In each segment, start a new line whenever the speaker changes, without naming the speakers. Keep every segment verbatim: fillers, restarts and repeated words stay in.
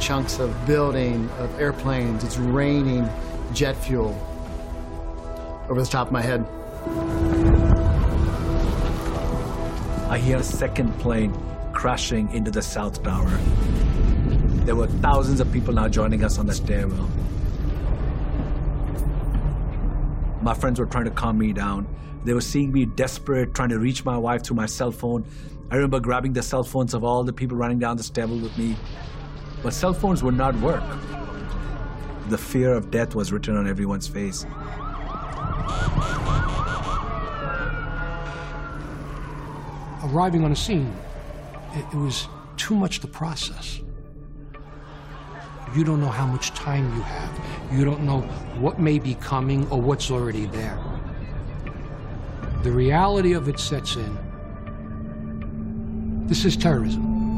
chunks of building, of airplanes. It's raining jet fuel over the top of my head.
I hear a second plane crashing into the South Tower. There were thousands of people now joining us on the stairwell. My friends were trying to calm me down. They were seeing me desperate, trying to reach my wife through my cell phone. I remember grabbing the cell phones of all the people running down the stairwell with me. But cell phones would not work. The fear of death was written on everyone's face.
Arriving on a scene, it, it was too much to process. You don't know how much time you have. You don't know what may be coming or what's already there. The reality of it sets in. This is terrorism.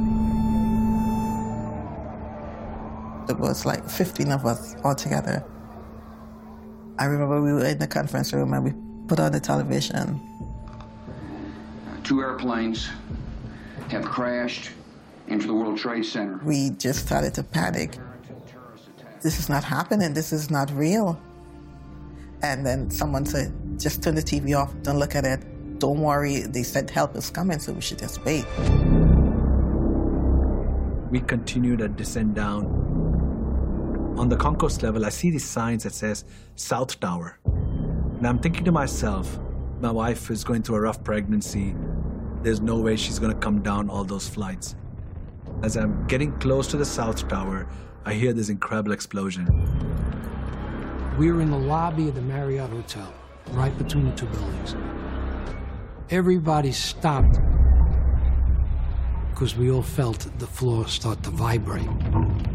There was like fifteen of us all together. I remember we were in the conference room and we put on the television.
Two airplanes have crashed into the World Trade Center.
We just started to panic. This is not happening. This is not real. And then someone said, just turn the T V off. Don't look at it. Don't worry. They said help is coming, so we should just wait.
We continued our descent down. On the concourse level, I see these signs that says South Tower. And I'm thinking to myself, my wife is going through a rough pregnancy. There's no way she's going to come down all those flights. As I'm getting close to the South Tower, I hear this incredible explosion.
We were in the lobby of the Marriott Hotel, right between the two buildings. Everybody stopped because we all felt the floor start to vibrate.